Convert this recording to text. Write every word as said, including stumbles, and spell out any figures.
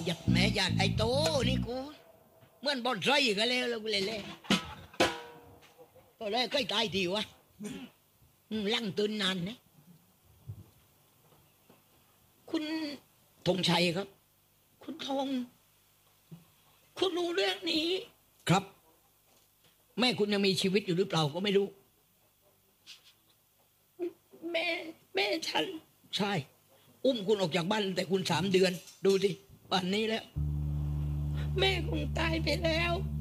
หยัดแม่หยัดไอ้โตนี่กูเหมือนบอลไส้กันแล้วแล้วกูเลยเล่ก็เลยใกล้ตายทีวะลั่งตื่นนานนะคุณธงชัยครับคุณธงคุณรู้เรื่องนี้ครับแม่คุณยังมีชีวิตอยู่หรือเปล่าก็ไม่รู้แม่แม่ฉันใช่อุ้มคุณออกจากบ้านแต่คุณสามเดือนดูสิป่านนี้แล้วแม่คงตายไปแล้ว